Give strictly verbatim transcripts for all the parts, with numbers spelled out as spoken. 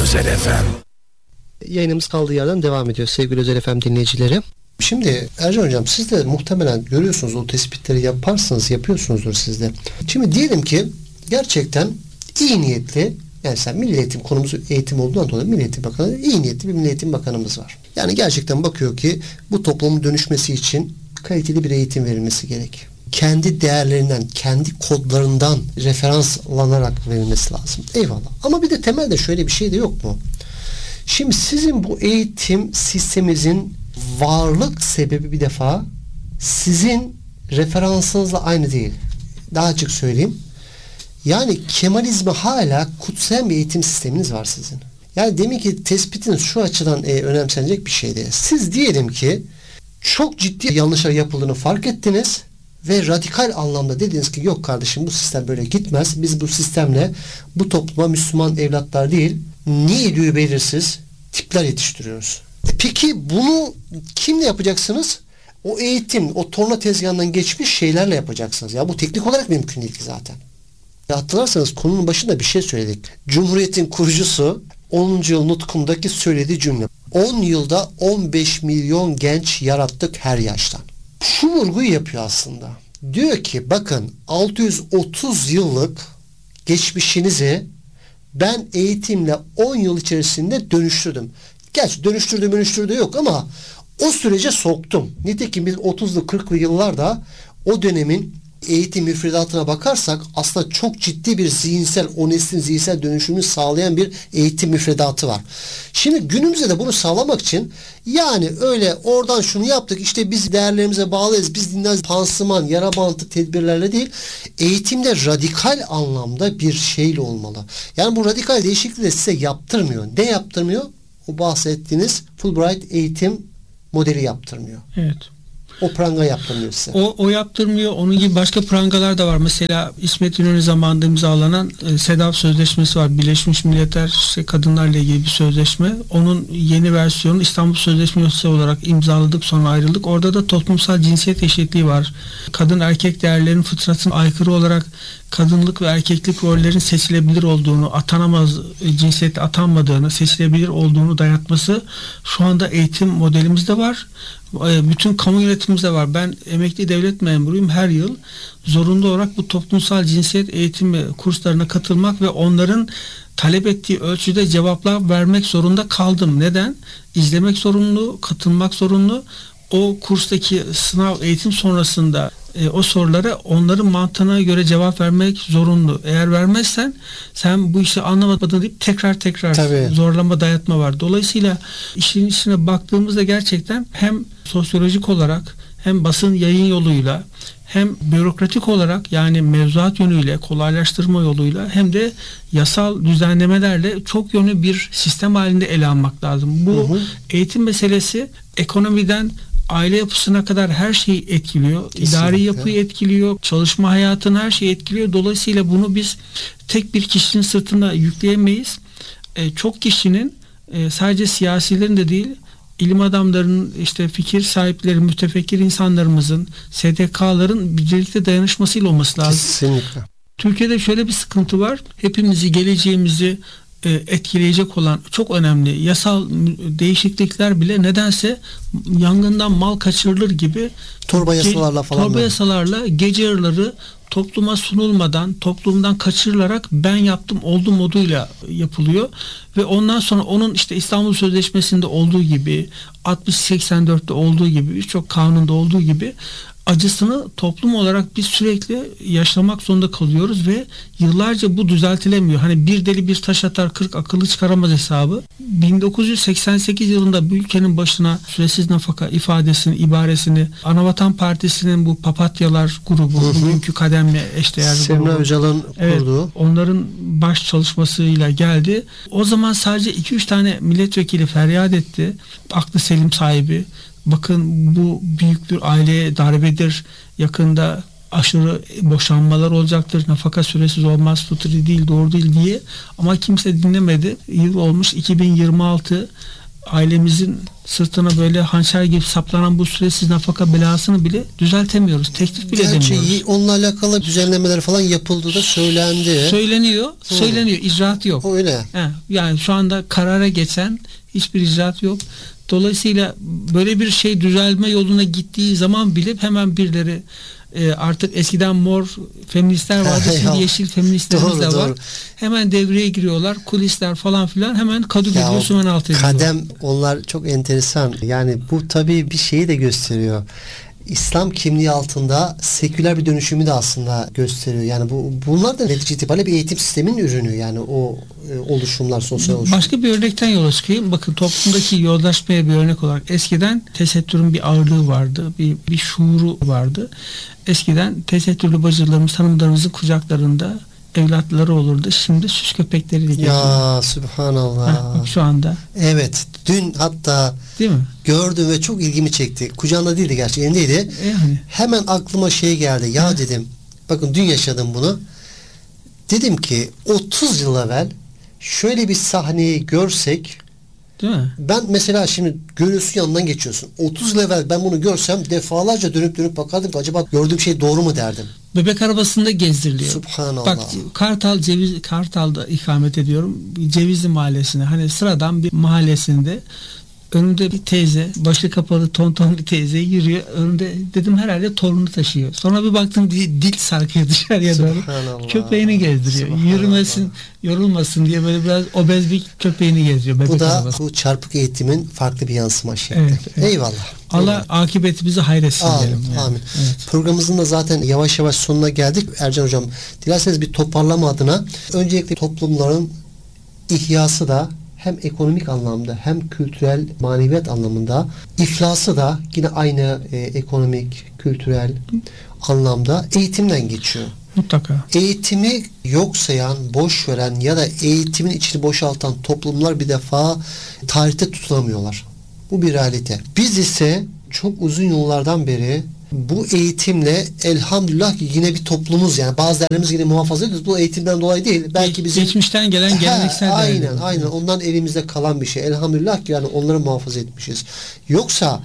Özel F M. Yayınımız kaldığı yerden devam ediyor sevgili Özel F M dinleyicileri. Şimdi Ercan Hocam, siz de muhtemelen görüyorsunuz, o tespitleri yaparsınız, yapıyorsunuzdur siz de. Şimdi diyelim ki gerçekten iyi niyetli, yani sen Milli Eğitim, konumuz eğitim olduğundan dolayı Milli Eğitim Bakanı, iyi niyetli bir Milli Eğitim Bakanımız var. Yani gerçekten bakıyor ki bu toplumun dönüşmesi için kaliteli bir eğitim verilmesi gerek. Kendi değerlerinden, kendi kodlarından referanslanarak verilmesi lazım. Eyvallah. Ama bir de temelde şöyle bir şey de yok mu? Şimdi sizin bu eğitim sisteminizin varlık sebebi bir defa sizin referansınızla aynı değil. Daha açık söyleyeyim. Yani Kemalizmi hala kutsayan bir eğitim sisteminiz var sizin. Yani demin ki tespitiniz şu açıdan e, önemsenecek bir şey değil. Siz diyelim ki çok ciddi yanlışlar yapıldığını fark ettiniz ve radikal anlamda dediniz ki yok kardeşim, bu sistem böyle gitmez. Biz bu sistemle bu topluma Müslüman evlatlar değil, niyedüğü belirsiz tipler yetiştiriyoruz. E peki bunu kimle yapacaksınız? O eğitim, o torna tezgahından geçmiş şeylerle yapacaksınız. Ya bu teknik olarak mümkün değil ki zaten. Ya hatırlarsanız konunun başında bir şey söyledik. Cumhuriyetin kurucusu onuncu yıl nutkundaki söylediği cümle. on yılda on beş milyon genç yarattık her yaştan. Şu vurguyu yapıyor aslında. Diyor ki bakın, altı yüz otuz yıllık geçmişinizi ben eğitimle on yıl içerisinde dönüştürdüm. Gerçi dönüştürdü dönüştürdü yok ama o sürece soktum. Nitekim biz otuzlu kırklı yıllarda o dönemin eğitim müfredatına bakarsak aslında çok ciddi bir zihinsel, o neslin zihinsel dönüşümünü sağlayan bir eğitim müfredatı var. Şimdi günümüzde de bunu sağlamak için yani öyle oradan şunu yaptık, işte biz değerlerimize bağlıyız, biz dinleriz, pansuman, yara bantı tedbirlerle değil, eğitimde radikal anlamda bir şeyle olmalı. Yani bu radikal değişikliği de size yaptırmıyor. Ne yaptırmıyor? O bahsettiğiniz Fulbright eğitim modeli yaptırmıyor. Evet. O pranga yaptırmıyor size. O, o yaptırmıyor. Onun gibi başka prangalar da var. Mesela İsmet İnönü zamanında imzalanan e, SEDAV Sözleşmesi var. Birleşmiş Milletler işte kadınlarla ilgili bir sözleşme. Onun yeni versiyonu İstanbul Sözleşmesi olarak imzaladık, sonra ayrıldık. Orada da toplumsal cinsiyet eşitliği var. Kadın erkek değerlerin fıtratına aykırı olarak kadınlık ve erkeklik rollerin seçilebilir olduğunu, atanamaz cinsiyete atanmadığını, seçilebilir olduğunu dayatması şu anda eğitim modelimizde var. Bütün kamu yönetimimizde var. Ben emekli devlet memuruyum. Her yıl zorunlu olarak bu toplumsal cinsiyet eğitimi kurslarına katılmak ve onların talep ettiği ölçüde cevaplar vermek zorunda kaldım. Neden? İzlemek zorunlu, katılmak zorunlu. O kurstaki sınav, eğitim sonrasında e, o sorulara onların mantığına göre cevap vermek zorunlu. Eğer vermezsen sen bu işi anlamadın deyip tekrar tekrar Tabii. zorlama, dayatma var. Dolayısıyla işin içine baktığımızda gerçekten hem sosyolojik olarak hem basın yayın yoluyla hem bürokratik olarak, yani mevzuat yönüyle, kolaylaştırma yoluyla hem de yasal düzenlemelerle çok yönlü bir sistem halinde ele almak lazım. Bu hı hı. eğitim meselesi ekonomiden aile yapısına kadar her şeyi etkiliyor. Kesinlikle. İdari yapıyı etkiliyor. Çalışma hayatını, her şeyi etkiliyor. Dolayısıyla bunu biz tek bir kişinin sırtına yükleyemeyiz. E, çok kişinin e, sadece siyasilerin de değil, ilim adamlarının, işte fikir sahipleri, mütefekkir insanlarımızın, S D K'ların birlikte dayanışmasıyla olması lazım. Kesinlikle. Türkiye'de şöyle bir sıkıntı var. Hepimizi, geleceğimizi etkileyecek olan çok önemli yasal değişiklikler bile nedense yangından mal kaçırılır gibi torba yasalarla falan torba yasalarla gece yarıları topluma sunulmadan, toplumdan kaçırılarak ben yaptım oldum moduyla yapılıyor ve ondan sonra onun işte İstanbul Sözleşmesi'nde olduğu gibi, altmış seksen dörtte olduğu gibi, birçok kanunda olduğu gibi acısını toplum olarak biz sürekli yaşamak zorunda kalıyoruz ve yıllarca bu düzeltilemiyor. Hani bir deli bir taş atar, kırk akıllı çıkaramaz hesabı. bin dokuz yüz seksen sekiz yılında bu ülkenin başına süresiz nafaka ifadesini, ibaresini Anavatan Partisi'nin bu papatyalar grubu, hı hı. bugünkü kademle eşdeğer Semra Öcalan evet, kurdu. Onların baş çalışmasıyla geldi. O zaman sadece iki üç tane milletvekili feryat etti. Aklı selim sahibi. Bakın bu büyük bir aileye darbedir. Yakında aşırı boşanmalar olacaktır. Nafaka süresiz olmaz, fıtri değil, doğru değil diye. Ama kimse dinlemedi. Yıl olmuş iki bin yirmi altı. ailemizin sırtına böyle hançer gibi saplanan bu süresiz nafaka belasını bile düzeltemiyoruz. Teklif bile Gerçi edemiyoruz. onunla alakalı düzenlemeler falan yapıldı da söylendi. Söyleniyor. Hı. Söyleniyor. İcraat yok. Öyle. He, yani şu anda karara geçen hiçbir icraat yok. Dolayısıyla böyle bir şey düzelme yoluna gittiği zaman bile hemen birileri e, artık eskiden mor feministler vardı, şimdi yeşil feministlerimiz doğru, de var. doğru. Hemen devreye giriyorlar. Kulisler falan filan hemen Kadıköy Osman altı ediyorlar. Kadem onlar çok enteresan. Yani bu tabii bir şeyi de gösteriyor. İslam kimliği altında seküler bir dönüşümü de aslında gösteriyor. Yani bu bunlar da netice itibariyle bir eğitim sisteminin ürünü. Yani o e, oluşumlar, sosyal oluşumlar. Başka bir örnekten yola çıkayım. Bakın toplumdaki yozlaşmaya bir örnek olarak eskiden tesettürün bir ağırlığı vardı. Bir, bir şuuru vardı. Eskiden tesettürlü bacılarımız, hanımlarımızın kucaklarında evlatları olurdu. Şimdi süs köpekleriyle geziyor. Ya Sübhanallah. Heh, şu anda. Evet. Dün hatta değil mi? Gördüm ve çok ilgimi çekti. Kucağında değildi gerçi, elindeydi. Yani. Hemen aklıma şey geldi. Ya Hı. dedim, bakın dün yaşadım bunu. Dedim ki otuz yıl evvel şöyle bir sahneyi görsek, değil mi? Ben mesela şimdi görüyorsun, yanından geçiyorsun. otuz yıl evvel ben bunu görsem defalarca dönüp dönüp bakardım ki acaba gördüğüm şey doğru mu derdim. Bebek arabasında gezdiriliyor. Subhanallah. Bak Kartal Ceviz Kartal'da ikamet ediyorum. Cevizli Mahallesi'ne, hani sıradan bir mahallesinde önünde bir teyze, başı kapalı tonton bir teyze yürüyor. Önünde dedim herhalde torunu taşıyor. Sonra bir baktım dil, dil sarkıyor dışarıya doğru. Köpeğini gezdiriyor. Yürümesin, yorulmasın diye böyle biraz obez bir köpeğini geziyor. Bu da arabası. Bu çarpık eğitimin farklı bir yansıma şekli. Evet, evet. Eyvallah. Allah Eyvallah. akıbetimizi hayretsin amin, diyelim. Yani. Amin. Evet. Programımızın da zaten yavaş yavaş sonuna geldik. Ercan Hocam, dilerseniz bir toparlama adına öncelikle toplumların ihyası da hem ekonomik anlamda hem kültürel maneviyat anlamında, iflası da yine aynı e, ekonomik, kültürel anlamda eğitimden geçiyor. Mutlaka. Eğitimi yok sayan, boş veren ya da eğitimin içini boşaltan toplumlar bir defa tarihte tutulamıyorlar. Bu bir realite. Biz ise çok uzun yıllardan beri bu eğitimle elhamdülillah ki yine bir toplumuz, yani bazı değerlerimiz yine muhafaza ediyoruz. Bu eğitimden dolayı değil. Belki bizim geçmişten gelen geleneksel aynen değerler. aynen ondan elimizde kalan bir şey. Elhamdülillah ki yani onları muhafaza etmişiz. Yoksa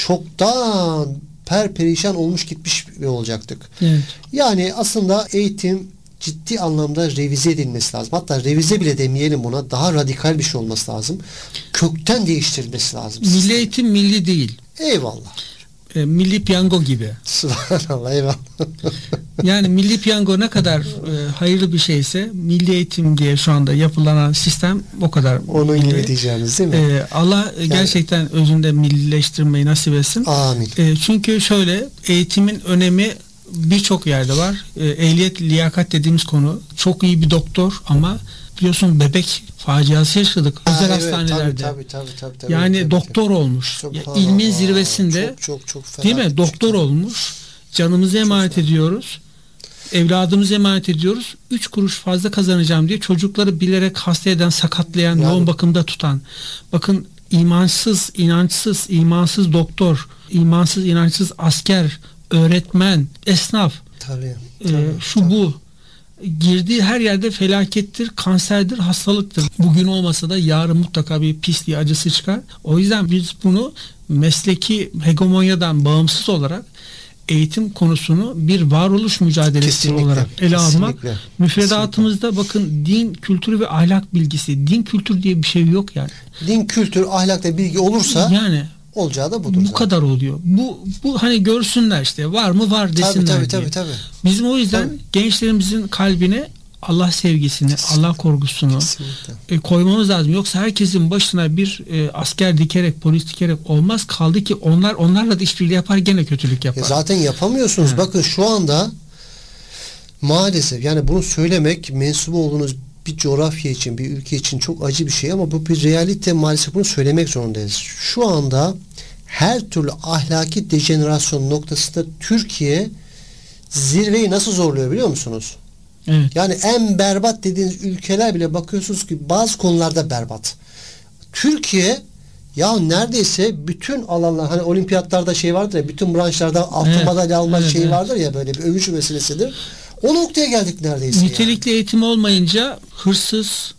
çoktan perperişan olmuş gitmiş olacaktık. Evet. Yani aslında eğitim ciddi anlamda revize edilmesi lazım. Hatta revize bile demeyelim buna. Daha radikal bir şey olması lazım. Kökten değiştirilmesi lazım. Milli eğitim milli değil. Eyvallah. E, milli piyango gibi. Subhanallah, eyvallah. Yani milli piyango ne kadar e, hayırlı bir şeyse, milli eğitim diye şu anda yapılanan sistem o kadar. Onun milli. gibi diyeceğimiz değil mi? E, Allah yani, gerçekten özünde millileştirmeyi nasip etsin. Amin. E, çünkü şöyle, eğitimin önemi birçok yerde var. E, ehliyet, liyakat dediğimiz konu. Çok iyi bir doktor ama biliyorsun bebek faciası yaşadık Ha, özel evet, hastanelerde. Tabii, tabii, tabii, tabii, yani tabii, doktor tabii. olmuş. Çok, Ya, ilmin aa, zirvesinde çok, çok, çok değil mi? Doktor şey. olmuş. Canımızı emanet çok ediyoruz. Evladımızı emanet ediyoruz. Üç kuruş fazla kazanacağım diye çocukları bilerek hasta eden, sakatlayan, yani, yoğun bakımda tutan. Bakın, imansız, inançsız, imansız doktor, imansız, inançsız asker, öğretmen, esnaf, tabii, tabii, e, şu tabii. bu girdiği her yerde felakettir, kanserdir, hastalıktır. Bugün olmasa da yarın mutlaka bir pisliği, acısı çıkar. O yüzden biz bunu mesleki hegemonyadan bağımsız olarak eğitim konusunu bir varoluş mücadelesi kesinlikle, olarak ele almak. Müfredatımızda kesinlikle. Bakın, din, kültürü ve ahlak bilgisi. Din, kültür diye bir şey yok yani. Din, kültür, ahlak ve bilgi olursa yani olacağı da budur. Bu zaten. kadar oluyor. Bu bu hani görsünler işte, var mı var desinler tabii, tabii, diye. tabii, tabii. Bizim o yüzden tabii. gençlerimizin kalbine Allah sevgisini, kesinlikle. Allah korkusunu e, koymamız lazım. Yoksa herkesin başına bir e, asker dikerek, polis dikerek olmaz. Kaldı ki onlar onlarla da işbirliği yapar, gene kötülük yapar. Ya zaten yapamıyorsunuz. Ha. Bakın şu anda maalesef, yani bunu söylemek mensup olduğunuz bir coğrafya için, bir ülke için çok acı bir şey ama bu bir realite, maalesef bunu söylemek zorundayız. Şu anda her türlü ahlaki dejenerasyon noktasında Türkiye zirveyi nasıl zorluyor biliyor musunuz? Evet. Yani en berbat dediğiniz ülkeler bile bakıyorsunuz ki bazı konularda berbat. Türkiye ya neredeyse bütün alanlar, hani olimpiyatlarda şey vardır ya, bütün branşlarda altın evet. madalya alma evet, şeyi evet. vardır ya, böyle bir övüş meselesidir. O noktaya geldik neredeyse. Nitelikli yani. Eğitim olmayınca hırsız,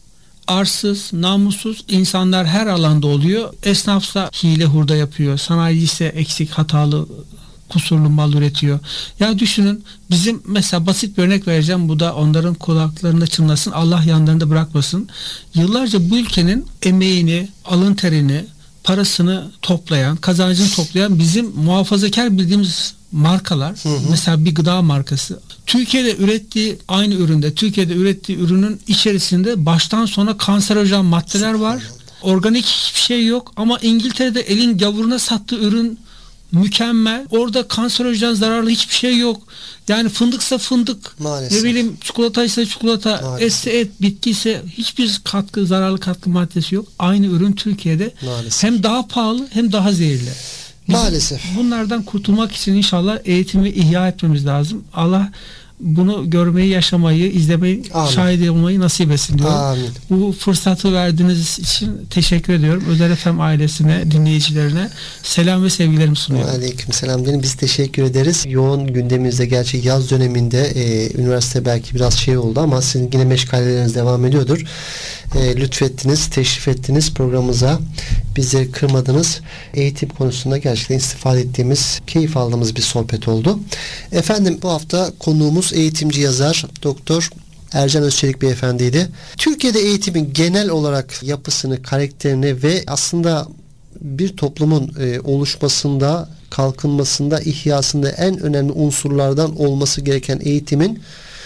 arsız, namussuz insanlar her alanda oluyor. Esnafsa hile hurda yapıyor. Sanayi ise eksik, hatalı, kusurlu mal üretiyor. Ya düşünün, bizim mesela basit bir örnek vereceğim. Bu da onların kulaklarında çınlasın. Allah yanlarında bırakmasın. Yıllarca bu ülkenin emeğini, alın terini, parasını toplayan, kazancını toplayan bizim muhafazakar bildiğimiz markalar, hı hı. mesela bir gıda markası, Türkiye'de ürettiği aynı üründe, Türkiye'de ürettiği ürünün içerisinde baştan sona kanserojen maddeler var. Organik hiçbir şey yok ama İngiltere'de elin gavuruna sattığı ürün mükemmel. Orada kanserojen zararlı hiçbir şey yok. Yani fındıksa fındık, maalesef. ne bileyim çikolataysa çikolata, maalesef. etse et, bitkiyse hiçbir katkı, zararlı katkı maddesi yok. Aynı ürün Türkiye'de maalesef. Hem daha pahalı hem daha zehirli. Bizim maalesef. Bunlardan kurtulmak için inşallah eğitimi ihya etmemiz lazım. Allah bunu görmeyi, yaşamayı, izlemeyi, amin. Şahit olmayı nasip etsin diyorum. Amin. Bu fırsatı verdiğiniz için teşekkür ediyorum. Özel F M ailesine, dinleyicilerine selam ve sevgilerimi sunuyorum. Aleyküm selam diyelim. Biz teşekkür ederiz. Yoğun gündemimizde, gerçi yaz döneminde e, üniversite belki biraz şey oldu ama sizin yine meşgaleleriniz devam ediyordur. E, lütfettiniz, teşrif ettiniz programımıza. Bizleri kırmadınız. Eğitim konusunda gerçekten istifade ettiğimiz, keyif aldığımız bir sohbet oldu. Efendim, bu hafta konuğumuz eğitimci yazar Doktor Ercan Özçelik Beyefendiydi. Türkiye'de eğitimin genel olarak yapısını, karakterini ve aslında bir toplumun e, oluşmasında, kalkınmasında, ihyasında en önemli unsurlardan olması gereken eğitimin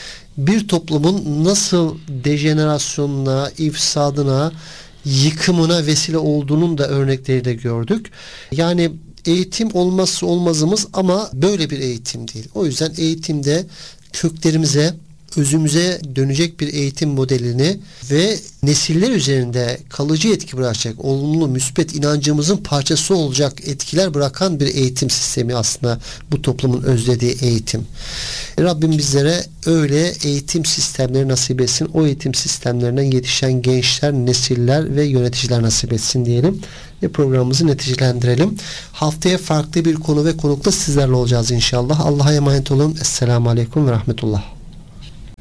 bir toplumun nasıl dejenerasyonuna, ifsadına, yıkımına vesile olduğunun da örnekleri de gördük. Yani eğitim olmazsa olmazımız ama böyle bir eğitim değil. O yüzden eğitimde köklerimize, özümüze dönecek bir eğitim modelini ve nesiller üzerinde kalıcı etki bırakacak, olumlu, müspet inancımızın parçası olacak etkiler bırakan bir eğitim sistemi aslında bu toplumun özlediği eğitim. Rabbim bizlere öyle eğitim sistemleri nasip etsin. O eğitim sistemlerinden yetişen gençler, nesiller ve yöneticiler nasip etsin diyelim ve programımızı neticelendirelim. Haftaya farklı bir konu ve konukla sizlerle olacağız inşallah. Allah'a emanet olun. Esselamu Aleyküm ve Rahmetullah.